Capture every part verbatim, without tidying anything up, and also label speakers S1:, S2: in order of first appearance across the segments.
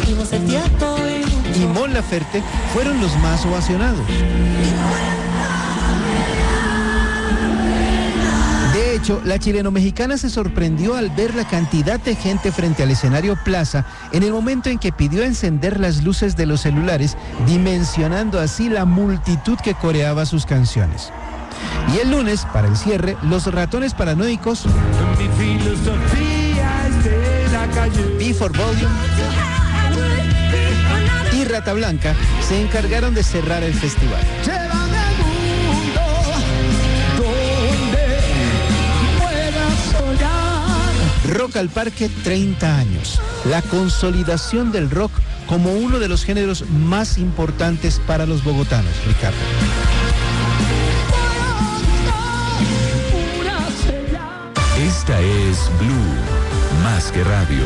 S1: y Mon Laferte fueron los más ovacionados. De hecho, la chileno-mexicana se sorprendió al ver la cantidad de gente frente al escenario Plaza en el momento en que pidió encender las luces de los celulares, dimensionando así la multitud que coreaba sus canciones. Y el lunes, para el cierre, los ratones paranoicos, B for Volume y Rata Blanca se encargaron de cerrar el festival. Rock al Parque, treinta años. La consolidación del rock como uno de los géneros más importantes para los bogotanos, Ricardo.
S2: Esta es Blue, más que radio.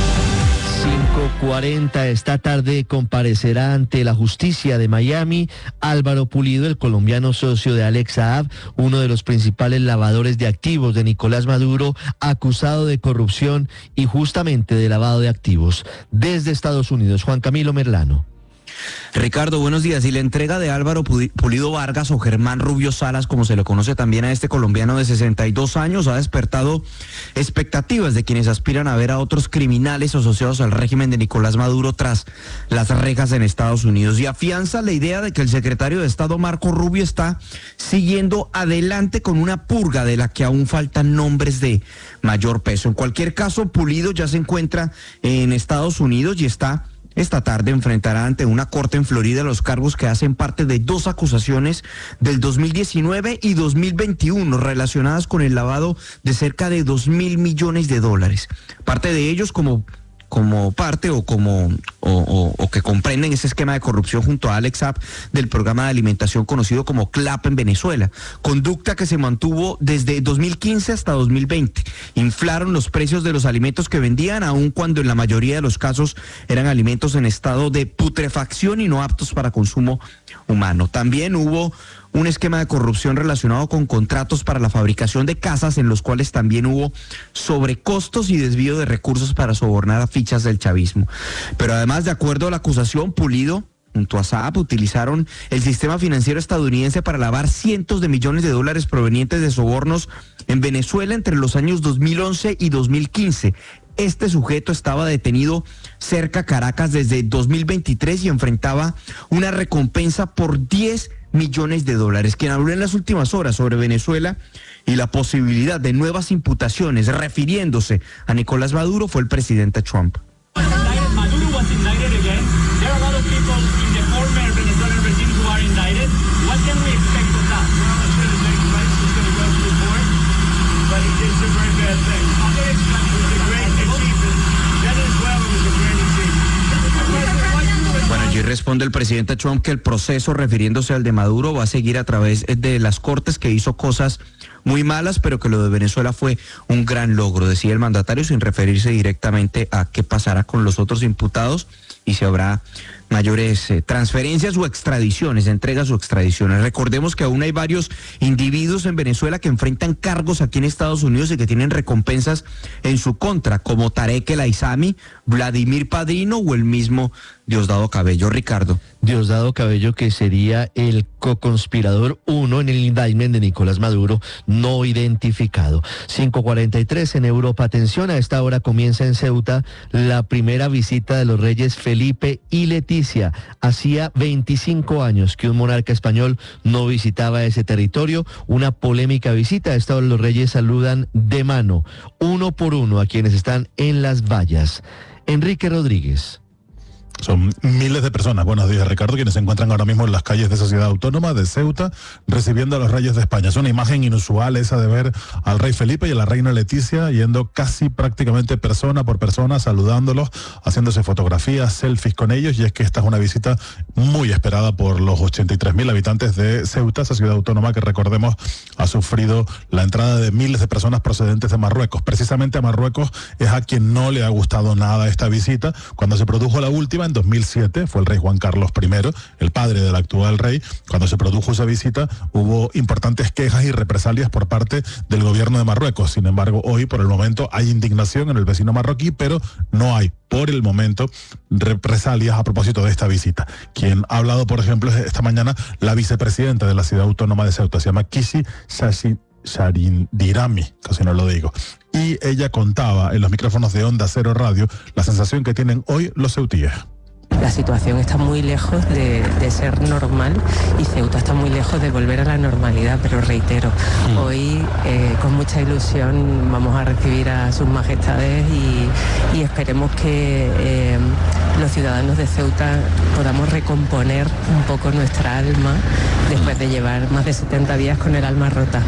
S3: cinco cuarenta esta tarde comparecerá ante la justicia de Miami Álvaro Pulido, el colombiano socio de Alex Saab, uno de los principales lavadores de activos de Nicolás Maduro, acusado de corrupción y justamente de lavado de activos. Desde Estados Unidos, Juan Camilo Merlano.
S4: Ricardo, buenos días. Y la entrega de Álvaro Pulido Vargas, o Germán Rubio Salas, como se le conoce también a este colombiano de sesenta y dos años, ha despertado expectativas de quienes aspiran a ver a otros criminales asociados al régimen de Nicolás Maduro tras las rejas en Estados Unidos, y afianza la idea de que el secretario de Estado Marco Rubio está siguiendo adelante con una purga de la que aún faltan nombres de mayor peso. En cualquier caso, Pulido ya se encuentra en Estados Unidos y está esta tarde enfrentará ante una corte en Florida los cargos que hacen parte de dos acusaciones del dos mil diecinueve y dos mil veintiuno relacionadas con el lavado de cerca de dos mil millones de dólares. Parte de ellos como como parte o como o, o, o que comprenden ese esquema de corrupción junto a Alex Saab del programa de alimentación conocido como CLAP en Venezuela, conducta que se mantuvo desde dos mil quince hasta dos mil veinte. Inflaron los precios de los alimentos que vendían, aun cuando en la mayoría de los casos eran alimentos en estado de putrefacción y no aptos para consumo humano. También hubo un esquema de corrupción relacionado con contratos para la fabricación de casas, en los cuales también hubo sobrecostos y desvío de recursos para sobornar a fichas del chavismo. Pero además, de acuerdo a la acusación, Pulido junto a Saab utilizaron el sistema financiero estadounidense para lavar cientos de millones de dólares provenientes de sobornos en Venezuela entre los años dos mil once y dos mil quince. Este sujeto estaba detenido cerca a Caracas desde dos mil veintitrés y enfrentaba una recompensa por diez millones de dólares. Quien habló en las últimas horas sobre Venezuela y la posibilidad de nuevas imputaciones refiriéndose a Nicolás Maduro fue el presidente Trump. Bueno, allí responde el presidente Trump que el proceso, refiriéndose al de Maduro, va a seguir a través de las cortes, que hizo cosas muy malas, pero que lo de Venezuela fue un gran logro, decía el mandatario, sin referirse directamente a qué pasará con los otros imputados y si habrá mayores eh, transferencias o extradiciones, entregas o extradiciones. Recordemos que aún hay varios individuos en Venezuela que enfrentan cargos aquí en Estados Unidos y que tienen recompensas en su contra, como Tarek El Aizami, Vladimir Padrino o el mismo Diosdado Cabello. Ricardo.
S3: Diosdado Cabello, que sería el co-conspirador uno en el indictment de Nicolás Maduro, no identificado. cinco cuarenta y tres en Europa. Atención, a esta hora comienza en Ceuta la primera visita de los reyes Felipe y Leticia. Hacía veinticinco años que un monarca español no visitaba ese territorio. Una polémica visita. A esta hora los reyes saludan de mano, uno por uno, a quienes están en las vallas. Enrique Rodríguez.
S5: Son miles de personas, buenos días Ricardo, quienes se encuentran ahora mismo en las calles de esa ciudad autónoma de Ceuta recibiendo a los reyes de España. Es una imagen inusual esa de ver al rey Felipe y a la reina Leticia yendo casi prácticamente persona por persona, saludándolos, haciéndose fotografías, selfies con ellos, y es que esta es una visita muy esperada por los ochenta y tres mil habitantes de Ceuta, esa ciudad autónoma que, recordemos, ha sufrido la entrada de miles de personas procedentes de Marruecos. Precisamente a Marruecos es a quien no le ha gustado nada esta visita. Cuando se produjo la última, en dos mil siete, fue el rey Juan Carlos primero, el padre del actual rey. Cuando se produjo esa visita hubo importantes quejas y represalias por parte del gobierno de Marruecos. Sin embargo, hoy por el momento hay indignación en el vecino marroquí, pero no hay por el momento represalias a propósito de esta visita. Quien ha hablado, por ejemplo, es esta mañana la vicepresidenta de la ciudad autónoma de Ceuta, se llama Kisi Shashi Sharindirami, casi no lo digo. Y ella contaba en los micrófonos de Onda Cero Radio la sensación que tienen hoy los ceutíes.
S6: La situación está muy lejos de, de ser normal y Ceuta está muy lejos de volver a la normalidad, pero reitero, mm. hoy eh, con mucha ilusión vamos a recibir a sus majestades y, y esperemos que eh, los ciudadanos de Ceuta podamos recomponer un poco nuestra alma después de llevar más de setenta días con el alma rota.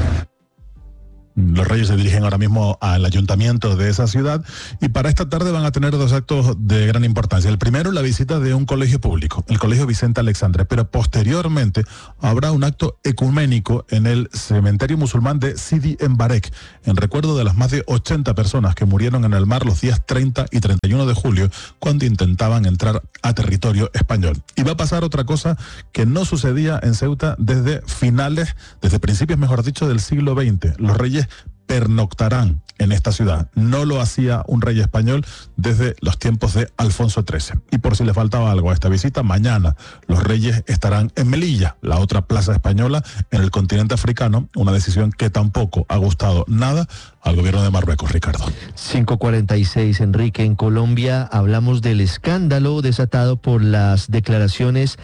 S5: Los reyes se dirigen ahora mismo al ayuntamiento de esa ciudad y para esta tarde van a tener dos actos de gran importancia. El primero, la visita de un colegio público, el Colegio Vicente Alexandre, pero posteriormente habrá un acto ecuménico en el cementerio musulmán de Sidi Embarek, en recuerdo de las más de ochenta personas que murieron en el mar los días treinta y treinta y uno de julio cuando intentaban entrar a territorio español. Y va a pasar otra cosa que no sucedía en Ceuta desde finales, desde principios, mejor dicho, del siglo veinte. Los reyes pernoctarán en esta ciudad. No lo hacía un rey español desde los tiempos de Alfonso trece. Y por si le faltaba algo a esta visita, mañana los reyes estarán en Melilla, la otra plaza española en el continente africano, una decisión que tampoco ha gustado nada al gobierno de Marruecos, Ricardo.
S3: cinco cuarenta y seis, Enrique. En Colombia hablamos del escándalo desatado por las declaraciones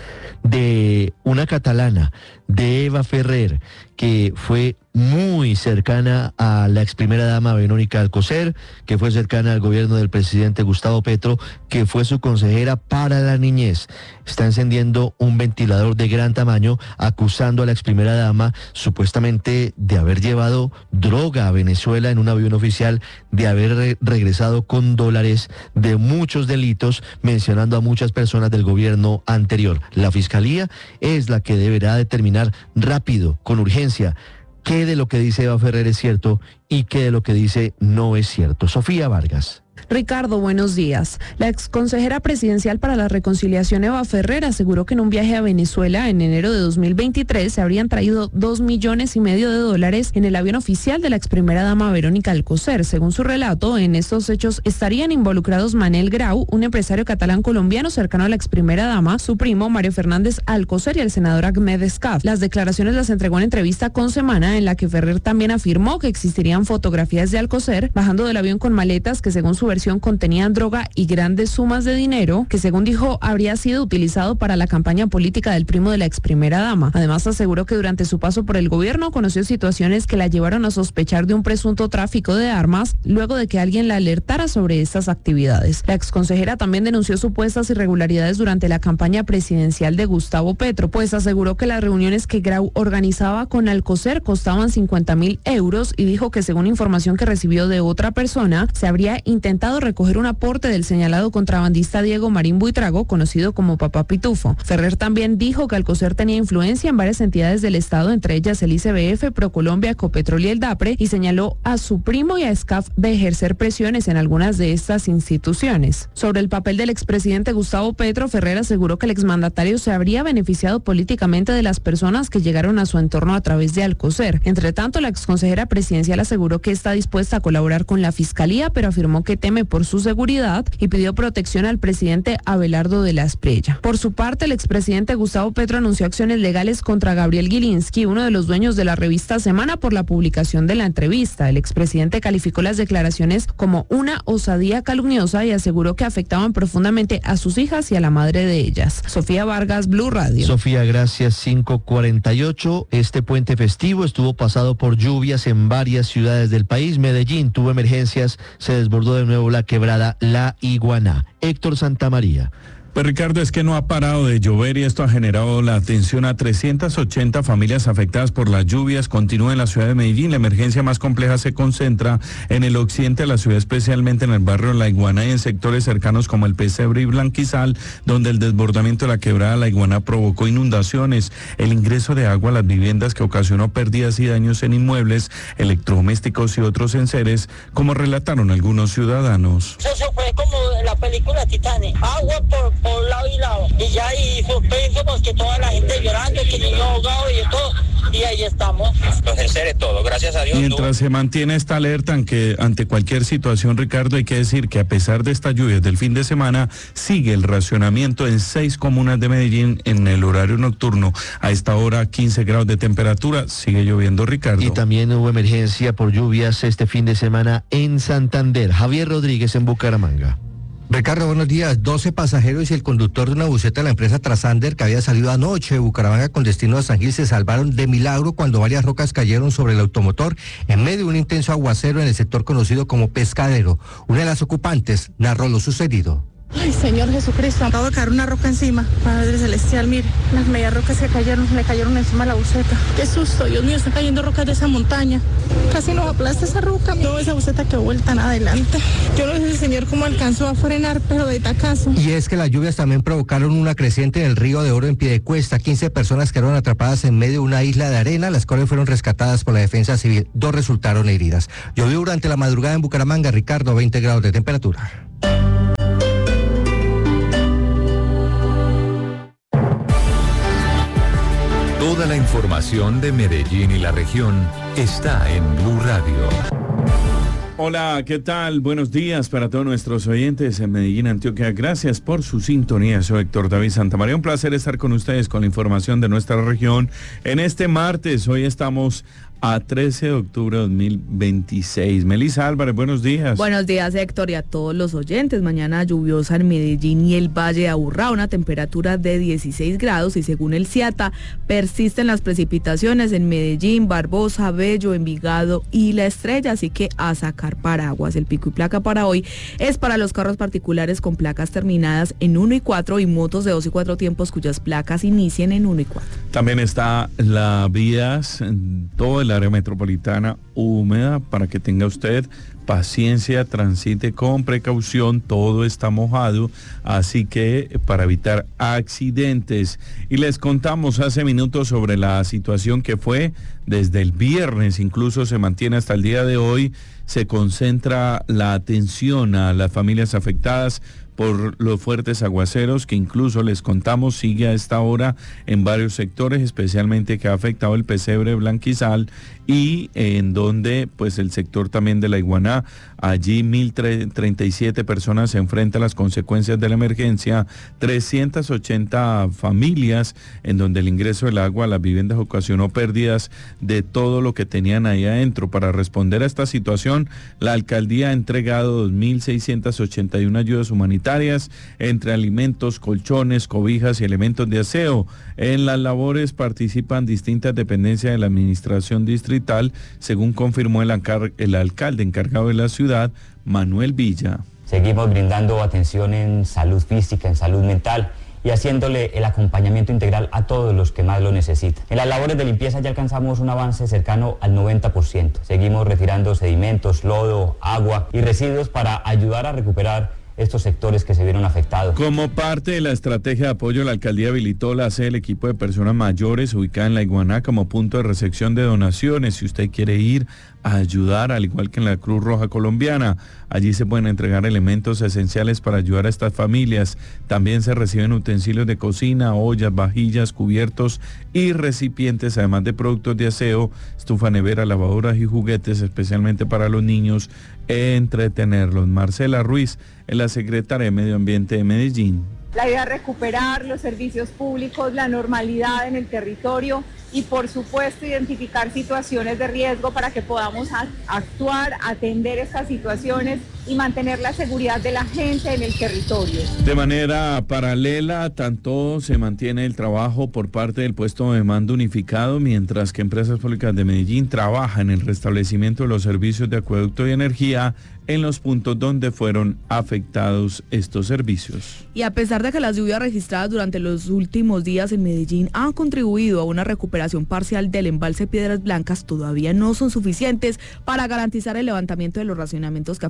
S3: de una catalana, de Eva Ferrer, que fue muy cercana a la ex primera dama Verónica Alcocer, que fue cercana al gobierno del presidente Gustavo Petro, que fue su consejera para la niñez. Está encendiendo un ventilador de gran tamaño, acusando a la ex primera dama supuestamente de haber llevado droga a Venezuela en un avión oficial, de haber re- regresado con dólares, de muchos delitos, mencionando a muchas personas del gobierno anterior. La fiscalía es la que deberá determinar rápido, con urgencia, qué de lo que dice Eva Ferrer es cierto y qué de lo que dice no es cierto. Sofía Vargas.
S7: Ricardo, buenos días. La exconsejera presidencial para la reconciliación Eva Ferrer aseguró que en un viaje a Venezuela en enero de dos mil veintitrés se habrían traído dos millones y medio de dólares en el avión oficial de la ex primera dama Verónica Alcocer. Según su relato, en estos hechos estarían involucrados Manel Grau, un empresario catalán colombiano cercano a la ex primera dama, su primo Mario Fernández Alcocer y el senador Ahmed Escaf. Las declaraciones las entregó en entrevista con Semana, en la que Ferrer también afirmó que existirían fotografías de Alcocer bajando del avión con maletas que según su versión contenían droga y grandes sumas de dinero que, según dijo, habría sido utilizado para la campaña política del primo de la ex primera dama. Además, aseguró que durante su paso por el gobierno conoció situaciones que la llevaron a sospechar de un presunto tráfico de armas luego de que alguien la alertara sobre estas actividades. La exconsejera también denunció supuestas irregularidades durante la campaña presidencial de Gustavo Petro, pues aseguró que las reuniones que Grau organizaba con Alcocer costaban cincuenta mil euros y dijo que, según información que recibió de otra persona, se habría intentado recoger un aporte del señalado contrabandista Diego Marín Buitrago, conocido como Papá Pitufo. Ferrer también dijo que Alcocer tenía influencia en varias entidades del Estado, entre ellas el I C B F, Procolombia, Ecopetrol y el DAPRE, y señaló a su primo y a Escaf de ejercer presiones en algunas de estas instituciones. Sobre el papel del expresidente Gustavo Petro, Ferrer aseguró que el exmandatario se habría beneficiado políticamente de las personas que llegaron a su entorno a través de Alcocer. Entre tanto, la exconsejera presidencial aseguró que está dispuesta a colaborar con la fiscalía, pero afirmó que teme por su seguridad y pidió protección al presidente Abelardo de la Espriella. Por su parte, el expresidente Gustavo Petro anunció acciones legales contra Gabriel Gilinski, uno de los dueños de la revista Semana, por la publicación de la entrevista. El expresidente calificó las declaraciones como una osadía calumniosa y aseguró que afectaban profundamente a sus hijas y a la madre de ellas. Sofía Vargas, Blue Radio.
S3: Sofía, gracias. cinco cuarenta y ocho. Este puente festivo estuvo pasado por lluvias en varias ciudades del país. Medellín tuvo emergencias, se desbordó de nuevo la quebrada La Iguaná. Héctor Santamaría.
S8: Pues Ricardo, es que no ha parado de llover y esto ha generado la atención a trescientas ochenta familias afectadas por las lluvias. Continúa en la ciudad de Medellín. La emergencia más compleja se concentra en el occidente de la ciudad, especialmente en el barrio La Iguaná y en sectores cercanos como el Pesebre y Blanquizal, donde el desbordamiento de la quebrada La Iguaná provocó inundaciones, el ingreso de agua a las viviendas que ocasionó pérdidas y daños en inmuebles, electrodomésticos y otros enseres, como relataron algunos ciudadanos.
S9: Eso fue como la película Titanic. Agua por por la veíamos que toda la gente llorando, que niño ahogado y de todo, y ahí estamos. Los enseres todo, gracias a Dios.
S8: Mientras no. se mantiene esta alerta ante, ante cualquier situación, Ricardo, hay que decir que a pesar de estas lluvias del fin de semana, sigue el racionamiento en seis comunas de Medellín en el horario nocturno. A esta hora, quince grados de temperatura, sigue lloviendo, Ricardo.
S3: Y también hubo emergencia por lluvias este fin de semana en Santander. Javier Rodríguez en Bucaramanga.
S10: Ricardo, buenos días. doce pasajeros y el conductor de una buseta de la empresa Trasander que había salido anoche de Bucaramanga con destino a San Gil se salvaron de milagro cuando varias rocas cayeron sobre el automotor en medio de un intenso aguacero en el sector conocido como Pescadero. Una de las ocupantes narró lo sucedido.
S11: Ay, Señor Jesucristo, acabo de caer una roca encima. Padre Celestial, mire, las medias rocas que cayeron, me cayeron encima de la buseta. Qué susto, Dios mío, están cayendo rocas de esa montaña. Casi nos aplasta esa roca. No, esa buseta que vuelta nada adelante. Yo no sé el Señor cómo alcanzó a frenar, pero de tacazo.
S10: Y es que las lluvias también provocaron una creciente en el río de Oro en Piedecuesta. quince personas quedaron atrapadas en medio de una isla de arena, las cuales fueron rescatadas por la defensa civil. Dos resultaron heridas. Llovió durante la madrugada en Bucaramanga, Ricardo, veinte grados de temperatura.
S2: Toda la información de Medellín y la región está en Blue Radio.
S8: Hola, ¿qué tal? Buenos días para todos nuestros oyentes en Medellín, Antioquia. Gracias por su sintonía. Soy Héctor David Santamaría. Un placer estar con ustedes con la información de nuestra región en este martes. Hoy estamos a trece de octubre de dos mil veintiséis. Melissa Álvarez, buenos días.
S12: Buenos días, Héctor, y a todos los oyentes. Mañana lluviosa en Medellín y el Valle de Aburrá, una temperatura de dieciséis grados y según el CIATA persisten las precipitaciones en Medellín, Barbosa, Bello, Envigado y La Estrella, así que a sacar paraguas. El pico y placa para hoy es para los carros particulares con placas terminadas en uno y cuatro y motos de dos y cuatro tiempos cuyas placas inicien en uno y cuatro.
S8: También está la vías en todo el área metropolitana húmeda para que tenga usted paciencia, transite con precaución, todo está mojado, así que para evitar accidentes. Y les contamos hace minutos sobre la situación que fue desde el viernes, incluso se mantiene hasta el día de hoy, se concentra la atención a las familias afectadas por los fuertes aguaceros que incluso les contamos sigue a esta hora en varios sectores, especialmente que ha afectado el Pesebre, Blanquizal y en donde pues el sector también de La Iguaná, allí mil treinta y siete personas se enfrentan a las consecuencias de la emergencia, trescientas ochenta familias en donde el ingreso del agua a las viviendas ocasionó pérdidas de todo lo que tenían ahí adentro. Para responder a esta situación, la alcaldía ha entregado dos mil seiscientas ochenta y una ayudas humanitarias entre alimentos, colchones, cobijas y elementos de aseo. En las labores participan distintas dependencias de la administración distrital, según confirmó el, encar- el alcalde encargado de la ciudad, Manuel Villa.
S13: Seguimos brindando atención en salud física, en salud mental y haciéndole el acompañamiento integral a todos los que más lo necesitan. En las labores de limpieza ya alcanzamos un avance cercano al noventa por ciento. Seguimos retirando sedimentos, lodo, agua y residuos para ayudar a recuperar estos sectores que se vieron afectados.
S8: Como parte de la estrategia de apoyo, la alcaldía habilitó la sede del equipo de personas mayores ubicada en La Iguaná como punto de recepción de donaciones. Si usted quiere ir a ayudar, al igual que en la Cruz Roja Colombiana, allí se pueden entregar elementos esenciales para ayudar a estas familias. También se reciben utensilios de cocina, ollas, vajillas, cubiertos y recipientes, además de productos de aseo, estufa, nevera, lavadoras y juguetes, especialmente para los niños, entretenerlos. Marcela Ruiz es la secretaria de Medio Ambiente de Medellín.
S14: La idea es recuperar los servicios públicos, la normalidad en el territorio y por supuesto identificar situaciones de riesgo para que podamos actuar, atender estas situaciones y mantener la seguridad de la gente en el territorio.
S8: De manera paralela, tanto se mantiene el trabajo por parte del puesto de mando unificado, mientras que Empresas Públicas de Medellín trabaja en el restablecimiento de los servicios de acueducto y energía en los puntos donde fueron afectados estos servicios.
S12: Y a pesar de que las lluvias registradas durante los últimos días en Medellín han contribuido a una recuperación parcial del embalse Piedras Blancas, todavía no son suficientes para garantizar el levantamiento de los racionamientos que afectan sectores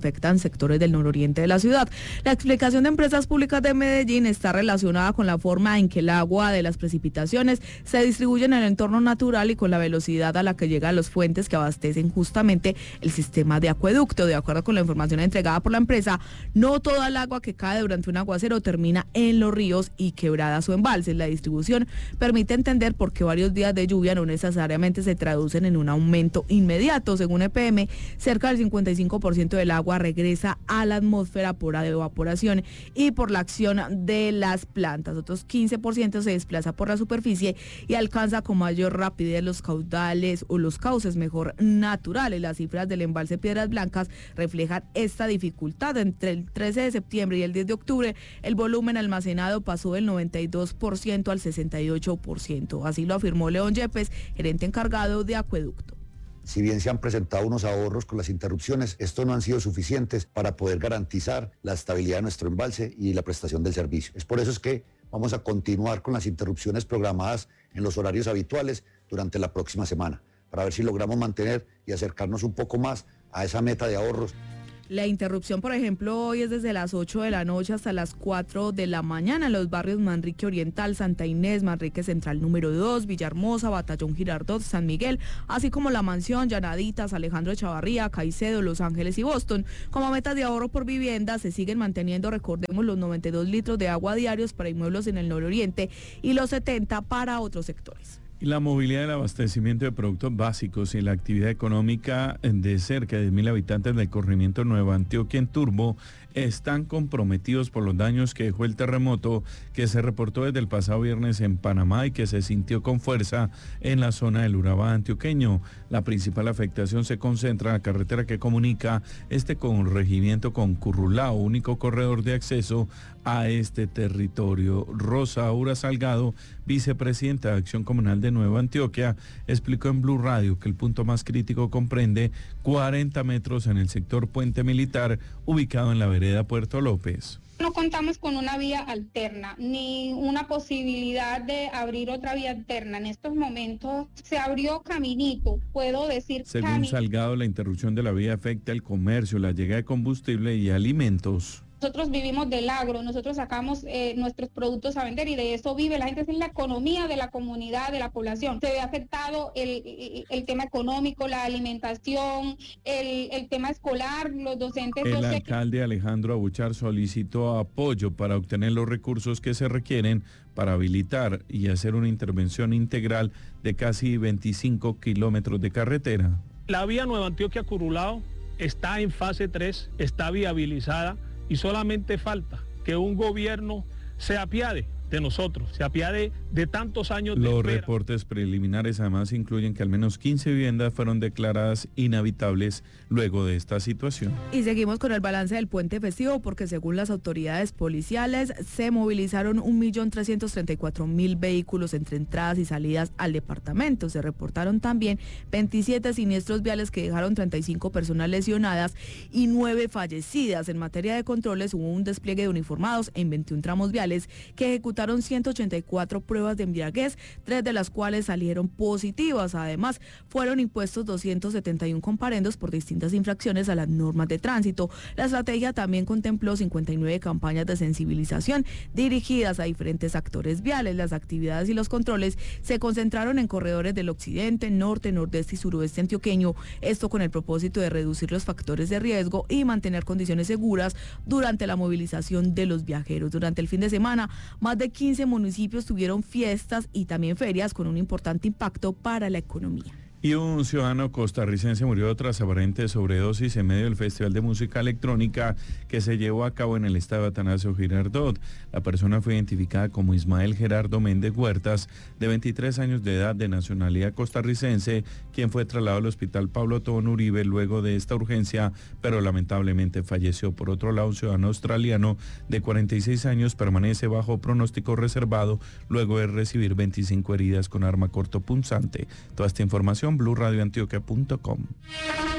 S12: sectores del nororiente de la ciudad. La explicación de Empresas Públicas de Medellín está relacionada con la forma en que el agua de las precipitaciones se distribuye en el entorno natural y con la velocidad a la que llega a las fuentes que abastecen justamente el sistema de acueducto. De acuerdo con la información entregada por la empresa, no toda el agua que cae durante un aguacero termina en los ríos y quebradas o embalses. La distribución permite entender por qué varios días de lluvia no necesariamente se traducen en un aumento inmediato. Según E P M, cerca del cincuenta y cinco por ciento del agua regresa a la atmósfera por evaporación y por la acción de las plantas. Otros quince por ciento se desplaza por la superficie y alcanza con mayor rapidez los caudales o los cauces mejor naturales. Las cifras del embalse Piedras Blancas reflejan esta dificultad. Entre el trece de septiembre y el diez de octubre, el volumen almacenado pasó del noventa y dos por ciento al sesenta y ocho por ciento. Así lo afirmó León Yepes, gerente encargado de acueducto.
S15: Si bien se han presentado unos ahorros con las interrupciones, estos no han sido suficientes para poder garantizar la estabilidad de nuestro embalse y la prestación del servicio. Es por eso es que vamos a continuar con las interrupciones programadas en los horarios habituales durante la próxima semana, para ver si logramos mantener y acercarnos un poco más a esa meta de ahorros.
S12: La interrupción, por ejemplo, hoy es desde las ocho de la noche hasta las cuatro de la mañana en los barrios Manrique Oriental, Santa Inés, Manrique Central número dos, Villahermosa, Batallón Girardot, San Miguel, así como La Mansión, Llanaditas, Alejandro Echavarría, Caicedo, Los Ángeles y Boston. Como metas de ahorro por vivienda se siguen manteniendo, recordemos, los noventa y dos litros de agua diarios para inmuebles en el nororiente y los setenta para otros sectores.
S8: Y la movilidad del abastecimiento de productos básicos y la actividad económica de cerca de diez mil habitantes del corregimiento Nueva Antioquia en Turbo están comprometidos por los daños que dejó el terremoto que se reportó desde el pasado viernes en Panamá y que se sintió con fuerza en la zona del Urabá antioqueño. La principal afectación se concentra en la carretera que comunica este corregimiento con Currulao, único corredor de acceso a este territorio. Rosa Aura Salgado, vicepresidenta de Acción Comunal de Nueva Antioquia, explicó en Blue Radio que el punto más crítico comprende cuarenta metros en el sector Puente Militar, ubicado en la vereda Puerto López.
S16: No contamos con una vía alterna, ni una posibilidad de abrir otra vía alterna. En estos momentos se abrió caminito, puedo decir.
S8: Según
S16: cami-
S8: Salgado, la interrupción de la vía afecta el comercio, la llegada de combustible y alimentos.
S16: Nosotros vivimos del agro, nosotros sacamos eh, nuestros productos a vender y de eso vive la gente, es la economía de la comunidad, de la población. Se ve afectado el, el, el tema económico, la alimentación, el, el tema escolar, los docentes.
S8: El
S16: yo sé
S8: alcalde
S16: que...
S8: Alejandro Abuchar solicitó apoyo para obtener los recursos que se requieren para habilitar y hacer una intervención integral de casi veinticinco kilómetros de carretera.
S17: La vía Nueva Antioquia Currulao está en fase tres, está viabilizada. Y solamente falta que un gobierno se apiade de nosotros, se apiade de tantos años de
S8: Los
S17: espera.
S8: reportes preliminares además incluyen que al menos quince viviendas fueron declaradas inhabitables luego de esta situación.
S12: Y seguimos con el balance del puente festivo porque según las autoridades policiales se movilizaron un millón trescientos treinta y cuatro mil vehículos entre entradas y salidas al departamento. Se reportaron también veintisiete siniestros viales que dejaron treinta y cinco personas lesionadas y nueve fallecidas. En materia de controles hubo un despliegue de uniformados en veintiún tramos viales que ejecutaron ciento ochenta y cuatro pruebas de embriaguez, tres de las cuales salieron positivas. Además, fueron impuestos doscientos setenta y uno comparendos por distintas infracciones a las normas de tránsito. La estrategia también contempló cincuenta y nueve campañas de sensibilización dirigidas a diferentes actores viales. Las actividades y los controles se concentraron en corredores del occidente, norte, nordeste y suroeste antioqueño, esto con el propósito de reducir los factores de riesgo y mantener condiciones seguras durante la movilización de los viajeros. Durante el fin de semana, más de quince municipios tuvieron fiestas y también ferias con un importante impacto para la economía.
S8: Y un ciudadano costarricense murió tras aparente sobredosis en medio del Festival de Música Electrónica que se llevó a cabo en el estadio Atanasio Girardot. La persona fue identificada como Ismael Gerardo Méndez Huertas, de veintitrés años de edad, de nacionalidad costarricense, quien fue trasladado al hospital Pablo Tobón Uribe luego de esta urgencia, pero lamentablemente falleció. Por otro lado, un ciudadano australiano de cuarenta y seis años permanece bajo pronóstico reservado luego de recibir veinticinco heridas con arma cortopunzante. Toda esta información blue radio antioquia punto com.